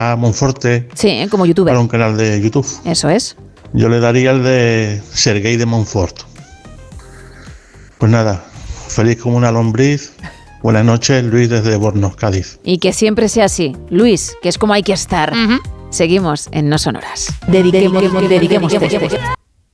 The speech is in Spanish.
Monforte. Sí, como youtuber. Para un canal de YouTube. Eso es. Yo le daría el de Serguei de Montfort. Pues nada, feliz como una lombriz. Buenas noches, Luis desde Bornos, Cádiz. Y que siempre sea así. Luis, que es como hay que estar. Seguimos en No Sonoras. Dediquemos.